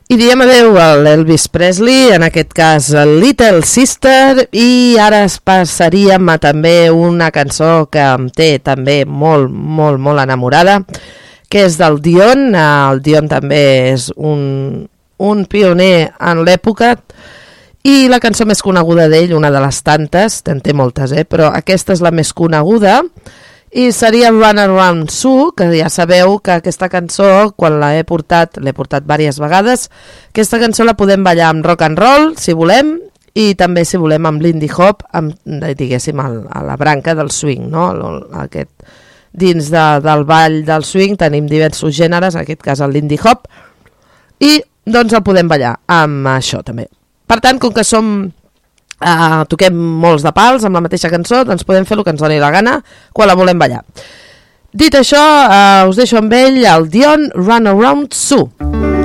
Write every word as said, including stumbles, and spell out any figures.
I diem adeu a l'Elvis Presley, en aquest cas Little Sister, i ara es passaríem a també una cançó que em té també molt, molt, molt enamorada, que és del Dion. El Dion també és un, un pioner en l'època, i la cançó més coneguda d'ell, una de les tantes, en té moltes, eh? Però aquesta és la més coneguda, i seria Run Around Sue, que ja sabeu que aquesta cançó, quan l'he portat, l'he portat diverses vegades, aquesta cançó la podem ballar amb rock and roll, si volem, i també, si volem, amb Lindy Hop, amb, diguéssim, a la branca del swing, no? Aquest, dins de, del ball del swing tenim diversos gèneres, en aquest cas el Lindy Hop, i doncs el podem ballar amb això també. Per tant, com que som... Uh, toquem molts de pals amb la mateixa cançó, doncs podem fer el que ens doni la gana quan la volem ballar. Dit això, uh, us deixo amb ell, el Dion, Run Around Sue.